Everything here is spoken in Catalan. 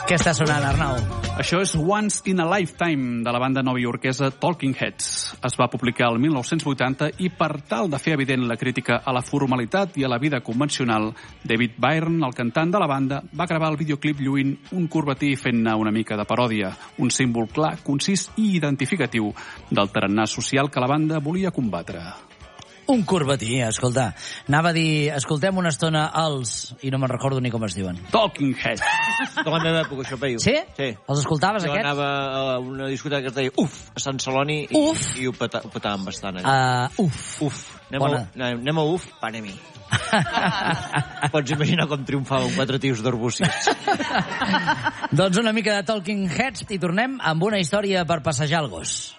Què està sonant, Arnau? Això és Once in a Lifetime, de la banda novaiorquesa Talking Heads. Es va publicar el 1980 i, per tal de fer evident la crítica a la formalitat i a la vida convencional, David Byrne, el cantant de la banda, va gravar el videoclip lluint un corbatí fent-ne una mica de paròdia, un símbol clar, concís i identificatiu del tarannà social que la banda volia combatre. Un corbatí, escolta. Anava a dir, escoltem una estona els... I no me'n recordo ni com es diuen. Talking Heads. De la meva època, això, Peyu. Sí? Sí. Els escoltaves, jo aquests? Jo anava a una discoteca que es deia Uf, a Sant Celoni, i ho petàvem bastant. Uf. Anem a Uf, anem-hi. Pots imaginar com triomfaven 4 tios d'Arbúcies. Doncs una mica de Talking Heads i tornem amb una història per passejar el gos.